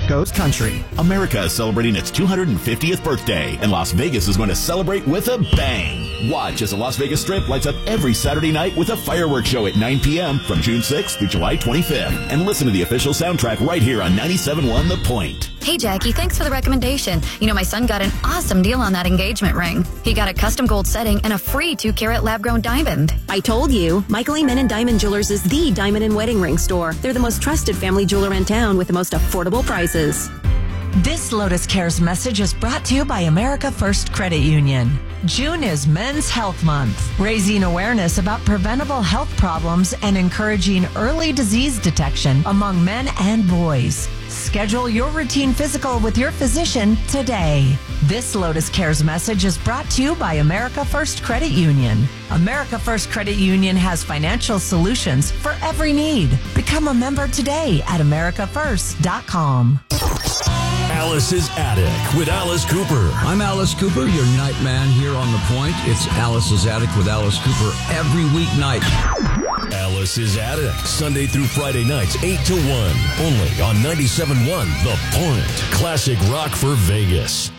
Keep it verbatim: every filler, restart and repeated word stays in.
goes country. America is celebrating its two hundred fiftieth birthday, and Las Vegas is going to celebrate with a bang. Watch as the Las Vegas Strip lights up every Saturday night with a fireworks show at nine p.m. from June sixth through July twenty-fifth. And listen to the official soundtrack right here on ninety-seven point one The Point. Hey, Jackie, thanks for the recommendation. You know, my son got an awesome deal on that engagement ring. He got a custom gold setting and a free two-carat lab-grown diamond. I told you, Michael E. Menon Diamond Jewelers is the diamond and wedding ring store. They're the most trusted family jeweler in town with the most affordable prices. This Lotus Cares message is brought to you by America First Credit Union. June is Men's Health Month, raising awareness about preventable health problems and encouraging early disease detection among men and boys. Schedule your routine physical with your physician today. This Lotus Cares message is brought to you by America First Credit Union. America First Credit Union has financial solutions for every need. Become a member today at america first dot com. Alice's Attic with Alice Cooper. I'm Alice Cooper, your night man here on The Point. It's Alice's Attic with Alice Cooper every weeknight. Alice's Attic, Sunday through Friday nights, eight to one. Only on ninety-seven point one The Point. Classic rock for Vegas.